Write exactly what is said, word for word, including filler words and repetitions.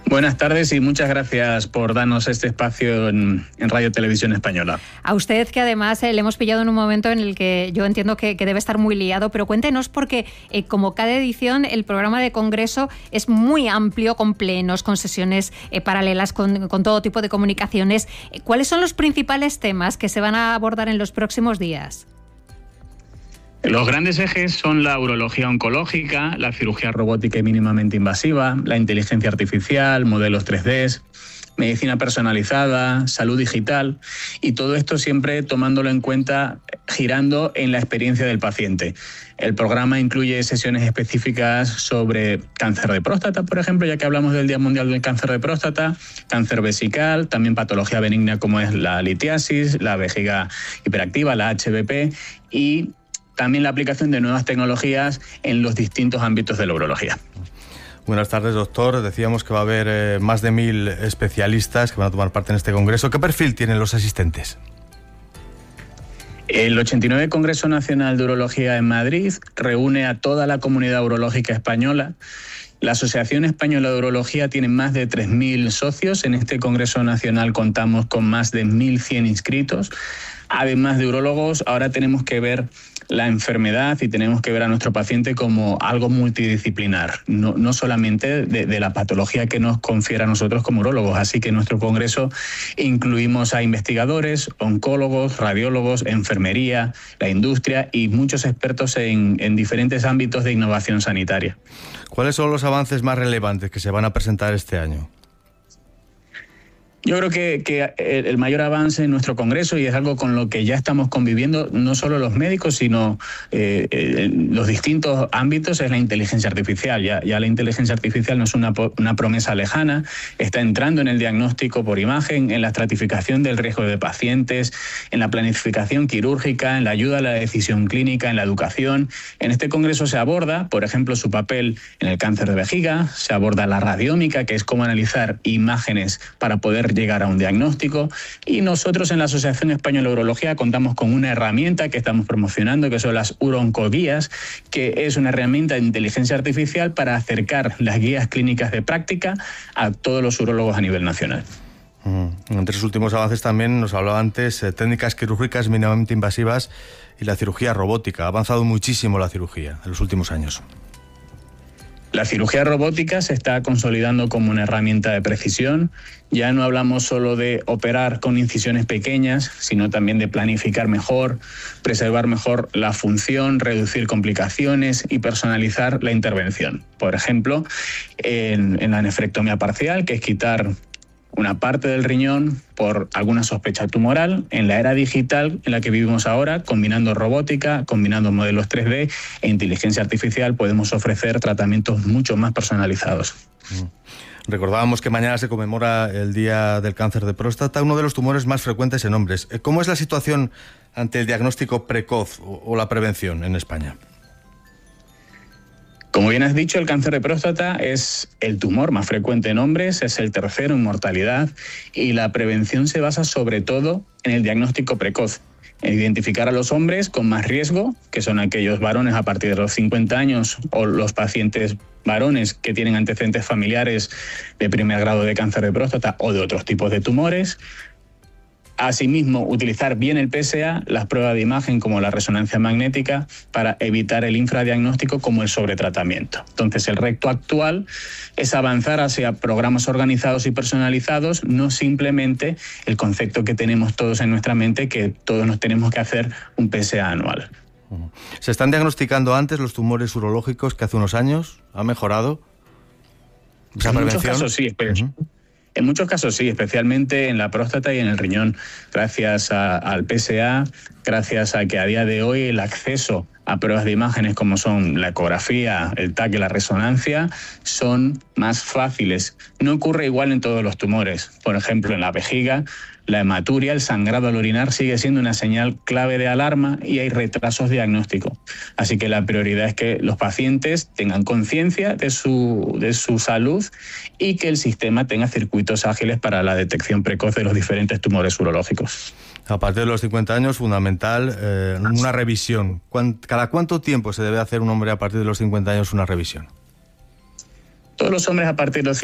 Buenas tardes y muchas gracias por darnos este espacio en, en Radio Televisión Española. A usted, que además eh, le hemos pillado en un momento en el que yo entiendo que, que debe estar muy liado, pero cuéntenos porque eh, como cada edición el programa de congreso es muy amplio, con plenos, con sesiones eh, paralelas, con, con todo tipo de comunicaciones. ¿Cuáles son los principales temas que se van a abordar en los próximos días? Los grandes ejes son la urología oncológica, la cirugía robótica y mínimamente invasiva, la inteligencia artificial, modelos tres D, medicina personalizada, salud digital, y todo esto siempre tomándolo en cuenta, girando en la experiencia del paciente. El programa incluye sesiones específicas sobre cáncer de próstata, por ejemplo, ya que hablamos del Día Mundial del Cáncer de Próstata, cáncer vesical, también patología benigna como es la litiasis, la vejiga hiperactiva, la H V P, y también la aplicación de nuevas tecnologías en los distintos ámbitos de la urología. Buenas tardes, doctor. Decíamos que va a haber eh, más de mil especialistas que van a tomar parte en este congreso. ¿Qué perfil tienen los asistentes? El ochenta y nueve Congreso Nacional de Urología en Madrid reúne a toda la comunidad urológica española. La Asociación Española de Urología tiene más de tres mil socios. En este Congreso Nacional contamos con más de mil cien inscritos. Además de urólogos, ahora tenemos que ver la enfermedad y tenemos que ver a nuestro paciente como algo multidisciplinar, no, no solamente de, de la patología que nos confiere a nosotros como urólogos. Así que en nuestro congreso incluimos a investigadores, oncólogos, radiólogos, enfermería, la industria y muchos expertos en, en diferentes ámbitos de innovación sanitaria. ¿Cuáles son los avances más relevantes que se van a presentar este año? Yo creo que, que el mayor avance en nuestro congreso, y es algo con lo que ya estamos conviviendo, no solo los médicos, sino eh, eh, los distintos ámbitos, es la inteligencia artificial. Ya, ya la inteligencia artificial no es una, una promesa lejana, está entrando en el diagnóstico por imagen, en la estratificación del riesgo de pacientes, en la planificación quirúrgica, en la ayuda a la decisión clínica, en la educación. En este congreso se aborda, por ejemplo, su papel en el cáncer de vejiga, se aborda la radiómica, que es cómo analizar imágenes para poder llegar a un diagnóstico, y nosotros en la Asociación Española de Urología contamos con una herramienta que estamos promocionando, que son las Uroncoguías, que es una herramienta de inteligencia artificial para acercar las guías clínicas de práctica a todos los urólogos a nivel nacional. Uh-huh. Entre sus últimos avances también nos hablaba antes eh, técnicas quirúrgicas mínimamente invasivas y la cirugía robótica. Ha avanzado muchísimo la cirugía en los últimos años. La cirugía robótica se está consolidando como una herramienta de precisión. Ya no hablamos solo de operar con incisiones pequeñas, sino también de planificar mejor, preservar mejor la función, reducir complicaciones y personalizar la intervención. Por ejemplo, en, en la nefrectomía parcial, que es quitar una parte del riñón por alguna sospecha tumoral. En la era digital en la que vivimos ahora, combinando robótica, combinando modelos tres D e inteligencia artificial, podemos ofrecer tratamientos mucho más personalizados. Mm. Recordábamos que mañana se conmemora el Día del Cáncer de Próstata, uno de los tumores más frecuentes en hombres. ¿Cómo es la situación ante el diagnóstico precoz o, o la prevención en España? Como bien has dicho, el cáncer de próstata es el tumor más frecuente en hombres, es el tercero en mortalidad, y la prevención se basa sobre todo en el diagnóstico precoz, en identificar a los hombres con más riesgo, que son aquellos varones a partir de los cincuenta años o los pacientes varones que tienen antecedentes familiares de primer grado de cáncer de próstata o de otros tipos de tumores. Asimismo, utilizar bien el P S A, las pruebas de imagen como la resonancia magnética, para evitar el infradiagnóstico como el sobretratamiento. Entonces, el reto actual es avanzar hacia programas organizados y personalizados, no simplemente el concepto que tenemos todos en nuestra mente, que todos nos tenemos que hacer un P S A anual. ¿Se están diagnosticando antes los tumores urológicos que hace unos años? ¿Ha mejorado esa en prevención? Muchos casos sí, pero... Uh-huh. En muchos casos sí, especialmente en la próstata y en el riñón, gracias a, al P S A, gracias a que a día de hoy el acceso a pruebas de imágenes como son la ecografía, el T A C y la resonancia son más fáciles. No ocurre igual en todos los tumores. Por ejemplo, en la vejiga, la hematuria, el sangrado al orinar sigue siendo una señal clave de alarma y hay retrasos diagnósticos. Así que la prioridad es que los pacientes tengan conciencia de su, de su salud y que el sistema tenga circuitos ágiles para la detección precoz de los diferentes tumores urológicos. A partir de los cincuenta años, fundamental, eh, una revisión. ¿Cada cuánto tiempo se debe hacer un hombre a partir de los cincuenta años una revisión? Todos los hombres a partir de los